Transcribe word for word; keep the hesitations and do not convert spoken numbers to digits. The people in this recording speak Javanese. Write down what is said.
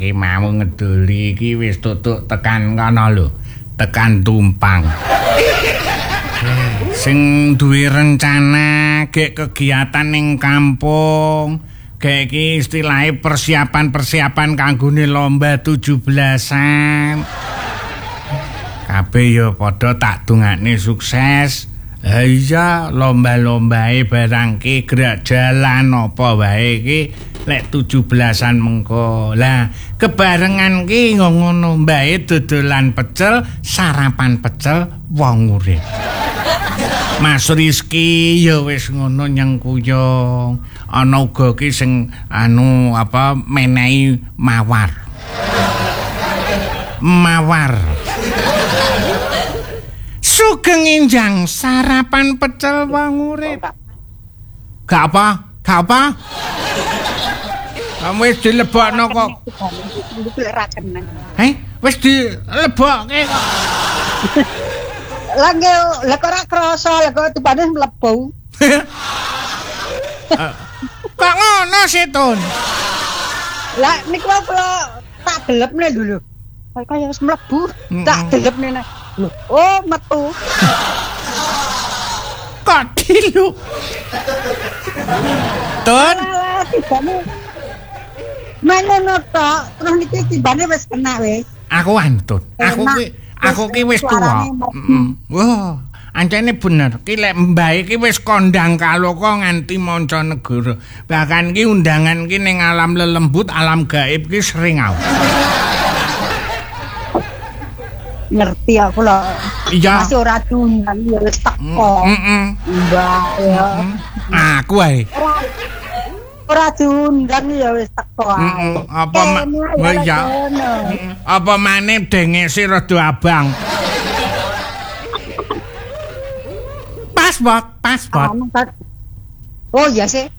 iki mau ngedoli iki wis tutuk tekan kono lho, tekan Tumpang. Sing duwe rencana gek kegiatan ning kampung, gek iki istilahe persiapan-persiapan kanggone lomba tujuh belasan. Kabeh ya padha tak dongakne sukses. Ha iya, lomba-lombae barang ki gerak jalan apa wae iki lek tujuh belasan mengko. Lah, kebarengan ki ngono mbae dodolan pecel, sarapan pecel wong urip. Mas Rizky ya wis ngono nyengkuyung. Ana uga ki sing anu apa menehi mawar. Mawar. Sugeng injang sarapan pecel wong urip. Gak apa? Gak apa? Kamu wis dilebokno kok. Heh, wis dilebokke kok. Lah lek ora krasa, lek tupane mlebu. Kok ngono sih, Tun? Lah niku kula tak delepne dulu. Kaya wis mlebu, tak delepne. Loh, oh metu. Kok dilu? Tun. Tibane. Menono tok, terus niki tibane wis kena wis. Aku antun. Aku ki aku ki wis tuwa. Heeh. Wah, ancene bener. Ki lek mbae ki wis kondang kaloka nganti mancanegara. Bahkan ki undangan ki ning alam lelembut, alam gaib ki sering aku. Ngerti aku lho. Iya. Masih ora diundang ya wis teko. Heeh. Mbak ya. Aku ae. Ora diundang ya wis teko ae. Heeh. Apa ma ya. Apa maneh dengese rada abang. Pas, Bok, pas, Bok. Oh iya sih.